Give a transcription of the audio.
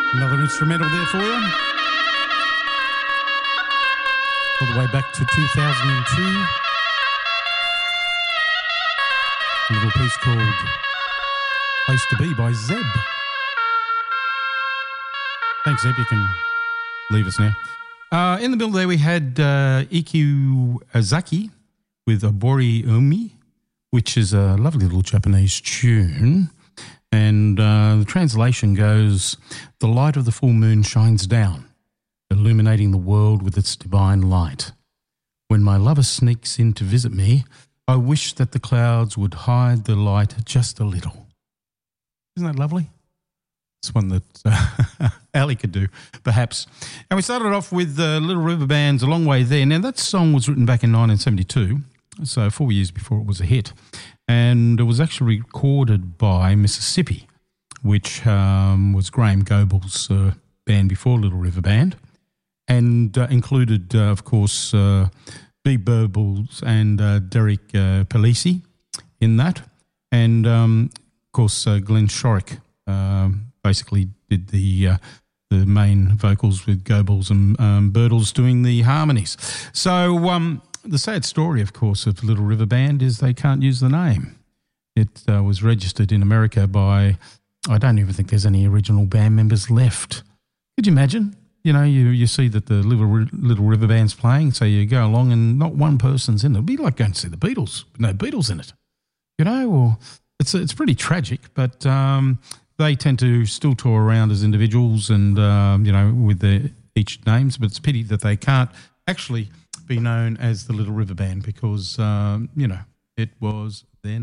Another instrumental there for you. All the way back to 2002. A little piece called Place to Be by Zeb. Thanks, Zeb. You can leave us now. In the middle there we had Ikkyu Azaki with Obori Umi, which is a lovely little Japanese tune. And the translation goes, "The light of the full moon shines down, illuminating the world with its divine light. When my lover sneaks in to visit me, I wish that the clouds would hide the light just a little." Isn't that lovely? It's one that Ali could do, perhaps. And we started off with Little River Band's A Long Way There. Now, that song was written back in 1972, so 4 years before it was a hit. And it was actually recorded by Mississippi, which was Graham Goble's band before Little River Band, and included, of course, Big Burbles and Derek Palisi in that. And, of course, Glenn Shorrock basically did the main vocals with Goebbels and Birtles doing the harmonies. So the sad story, of course, of Little River Band is they can't use the name. It was registered in America by, I don't even think there's any original band members left. Could you imagine? You know, you see that the Little River Band's playing, so you go along and not one person's in it. It'd be like going to see the Beatles, with no Beatles in it. You know, or it's pretty tragic, but they tend to still tour around as individuals and, you know, with their each names, but it's a pity that they can't actually be known as the Little River Band because, you know, it was then.